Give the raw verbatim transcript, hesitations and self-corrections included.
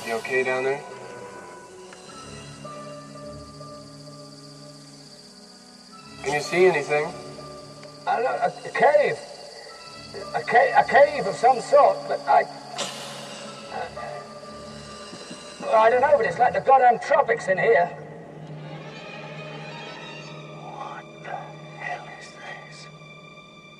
You okay down there? Can you see anything? I know, a, a cave. A, ca a cave of some sort, but I... Uh, well, I don't know, but it's like the goddamn tropics in here.